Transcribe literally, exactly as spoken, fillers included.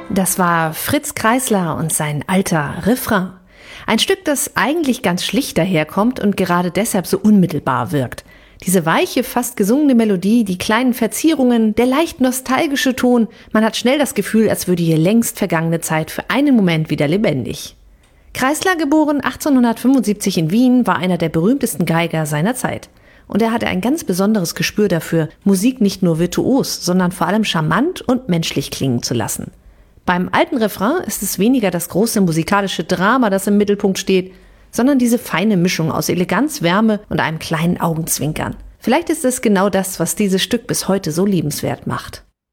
Das war Fritz Kreisler und sein alter Refrain. Ein Stück, das eigentlich ganz schlicht daherkommt und gerade deshalb so unmittelbar wirkt. Diese weiche, fast gesungene Melodie, die kleinen Verzierungen, der leicht nostalgische Ton, man hat schnell das Gefühl, als würde hier längst vergangene Zeit für einen Moment wieder lebendig. Kreisler, geboren achtzehnhundertfünfundsiebzig in Wien, war einer der berühmtesten Geiger seiner Zeit. Und er hatte ein ganz besonderes Gespür dafür, Musik nicht nur virtuos, sondern vor allem charmant und menschlich klingen zu lassen. Beim alten Refrain ist es weniger das große musikalische Drama, das im Mittelpunkt steht, sondern diese feine Mischung aus Eleganz, Wärme und einem kleinen Augenzwinkern. Vielleicht ist es genau das, was dieses Stück bis heute so liebenswert macht.